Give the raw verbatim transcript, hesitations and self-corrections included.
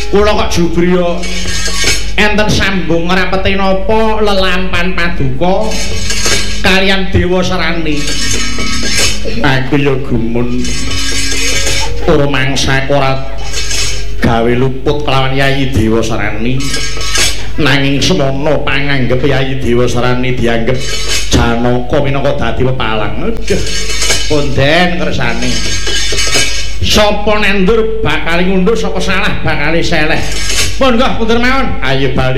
kula kok Jubriya enten sambung ngrapeti napa lelampan paduka kalian Dewa Serani. Aku ya gumun ora mangsa ora gawe luput kelawan Yayi Dewa Serani. Nanging semono panganggep Yayi Dewa Serani dianggep Janaka minangka dadi pepalang. Ponden kersane. Sapa nendur bakal ngundur, sapa salah bakal seleh. Pun nggih pundur mawon. Ayo bali